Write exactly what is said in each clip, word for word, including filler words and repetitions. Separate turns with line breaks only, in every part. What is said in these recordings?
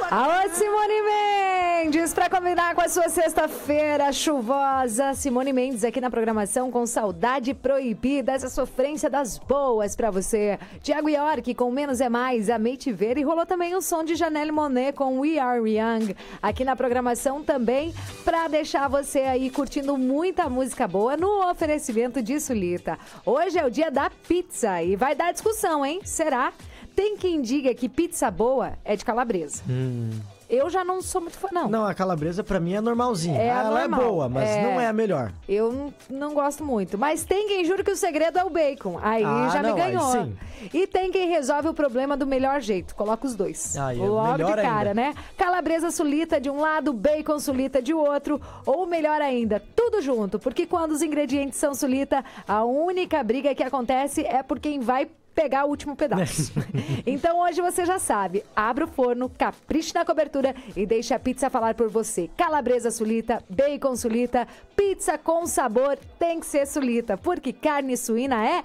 Alô, Simone Mendes, pra combinar com a sua sexta-feira chuvosa. Simone Mendes aqui na programação com Saudade Proibida, essa sofrência das boas pra você. Thiago York com Menos é Mais, Amei Te Ver, e rolou também o som de Janelle Monáe com We Are Young aqui na programação também, pra deixar você aí curtindo muita música boa no oferecimento de Sulita. Hoje é o dia da pizza e vai dar discussão, hein? Será? Tem quem diga que pizza boa é de calabresa.
Hum.
Eu já não sou muito fã, não.
Não, a calabresa pra mim é normalzinha.
É
Ela
normal.
é boa, mas
é...
não é a melhor.
Eu não, não gosto muito. Mas tem quem jura que o segredo é o bacon. Aí
ah,
já
não,
me ganhou.
Aí sim.
E tem quem resolve o problema do melhor jeito. Coloca os dois.
Aí, é
logo
melhor
de cara,
ainda.
né? Calabresa sulita de um lado, bacon sulita de outro. Ou melhor ainda, tudo junto. Porque quando os ingredientes são sulita, a única briga que acontece é por quem vai pegar o último pedaço. Então hoje você já sabe, abra o forno, capriche na cobertura e deixe a pizza falar por você. Calabresa sulita, bacon sulita, pizza com sabor tem que ser sulita, porque carne suína é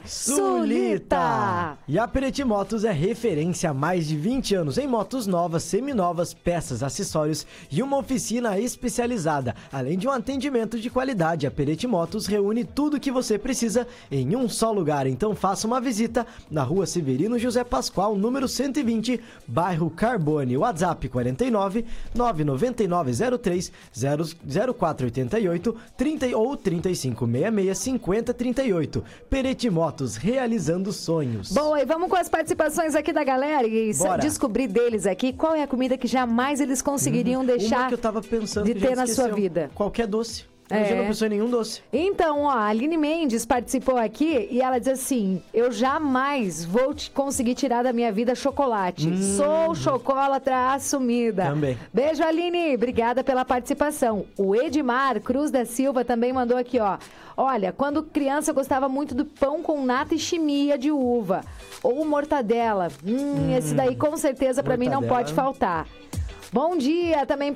sulita.
E a Pereti Motos é referência há mais de vinte anos em motos novas, seminovas, peças, acessórios e uma oficina especializada. Além de um atendimento de qualidade, a Pereti Motos reúne tudo o que você precisa em um só lugar. Então faça uma visita na Rua Severino José Pascoal, número cento e vinte, bairro Carbone. WhatsApp quarenta e nove, nove nove nove zero três, zero quatro oito oito, trinta ou trinta e cinco, sessenta e seis, cinquenta, trinta e oito. Pereti Motos, realizando sonhos.
Boa, e vamos com as participações aqui da galera e
Bora.
descobrir deles aqui qual é a comida que jamais eles conseguiriam
Hum,
deixar
uma que eu tava pensando
de
que
ter
já
na
esqueceu.
sua vida.
Qualquer doce. Eu
É.
já não pensou em nenhum doce.
Então, ó, a Aline Mendes participou aqui e ela diz assim: eu jamais vou te conseguir tirar da minha vida chocolate.
Hum.
Sou chocolatra assumida.
Também.
Beijo, Aline. Obrigada pela participação. O Edmar Cruz da Silva também mandou aqui, ó. Olha, quando criança eu gostava muito do pão com nata e chimia de uva. Ou mortadela. Hum, hum. Esse daí com certeza pra mim não pode faltar. Bom dia também